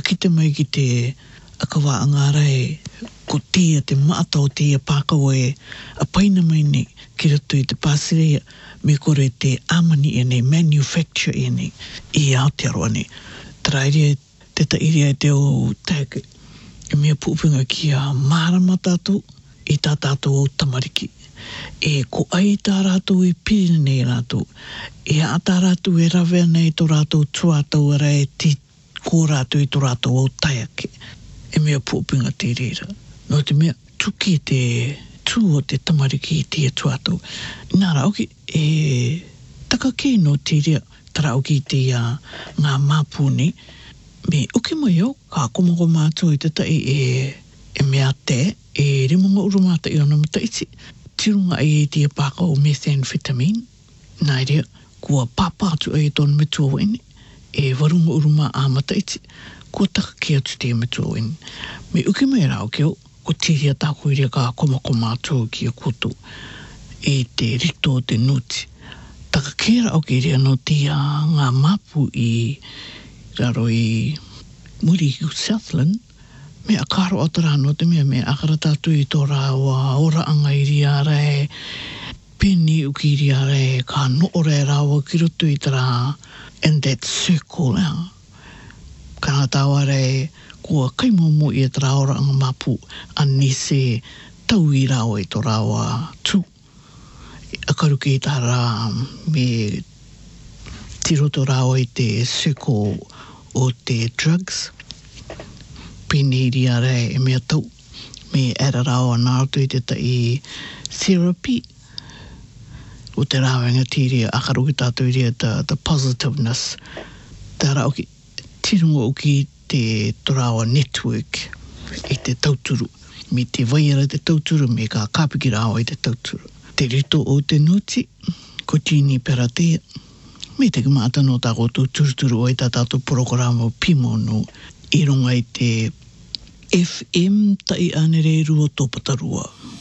kite mai ki te akawa angarai ko tia te maatau tia pākau e a paina mai nei ki rato i te pāsirea me kore te amani e nei, manufacture e nei i Aotearoa nei. Tarairia te tairia e te o take e mea pupunga ki a marama tātou i tā tātou o tamariki. E ko ai tā rātou e piri nei rātou. E a tā rātou e rawea nei tō rātou tuātou ara e ti ko rātou i tō rātou o taiake. E mea pupunga te reira. No te mea tuki te tū o te tamariki i tia tuātou. Nā rauki e taka kei no te rea tarauki te ngā māpū nei. Me uke mai au, ka komako mātou i te tai e mea te, e rimonga urumata i ona mataiti. Tirunga ai e tia pākau methamphetamine. Nā rea, kua pāpātu ai tōna metua wene, e warunga uruma a mataiti, kua taka ki atu tia metua wene. Me uke mai rao keo, ko tiria tāko i rea ka komako mātou ki a koto, e te rito te nuti. Taka kera au ki rea no tia ngā mapu i raro i muri i Southland, me a karo o tara no te mea me akara tātu i tō rāua ora anga i ria rai, peni uki i ria rai, ka no ora e rāua ki roto i tara, and that circle now. Kana tāua rai, kua kaimomo i tara ora anga mapu, ani se tau i rāua i tō rāua tū. Akaru ki tā rā me tiroto rāua i te circle o te drugs. Pini ria rei e mea tau. Me era rao anātu i te tai therapy. O te rāwenga tiria akaru ki tātou ria the positiveness. Tā rao ki tirunga o ki te torawa network i te tauturu. Me te waiara te tauturu me ka kāpiki rao i te tauturu. Te rito o te nuti, ko Jeannie Peratea. Me te kamata no tāko tō turuturu o i tā tātou programa Pimono i runga i te FM tai anere rua tōpatarua.